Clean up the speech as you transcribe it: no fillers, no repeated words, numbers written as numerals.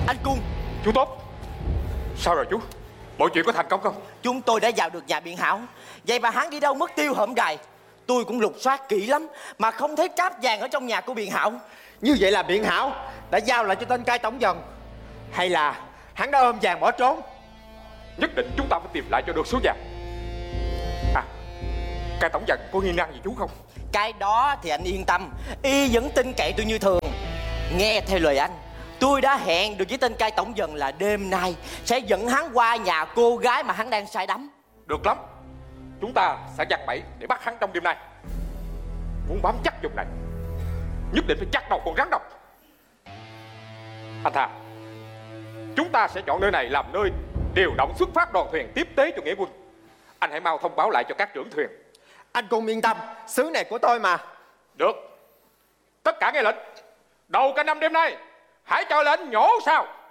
Anh Cung. Chú Tốt, sao rồi chú? Mọi chuyện có thành công không? Chúng tôi đã vào được nhà Biện Hảo. Vậy mà hắn đi đâu mất tiêu hổm gài. Tôi cũng lục soát kỹ lắm mà không thấy cáp vàng ở trong nhà của Biện Hảo. Như vậy là Biện Hảo đã giao lại cho tên cai tổng dần, hay là hắn đã ôm vàng bỏ trốn? Nhất định chúng ta phải tìm lại cho được số vàng. À, cai tổng dần có nghi ngờ gì chú không? Cái đó thì anh yên tâm, y vẫn tin cậy tôi như thường. Nghe theo lời anh, tôi đã hẹn được với tên cai tổng dần là đêm nay sẽ dẫn hắn qua nhà cô gái mà hắn đang say đắm. Được lắm, chúng ta sẽ giăng bẫy để bắt hắn trong đêm nay. Muốn bám chắc vùng này, nhất định phải chắc đầu con rắn độc. Anh Tha, chúng ta sẽ chọn nơi này làm nơi điều động xuất phát đoàn thuyền tiếp tế cho nghĩa quân. Anh hãy mau thông báo lại cho các trưởng thuyền. Anh Cung yên tâm, xứ này của tôi mà. Được, tất cả nghe lệnh. Đầu canh năm đêm nay hãy cho lệnh nhổ sao.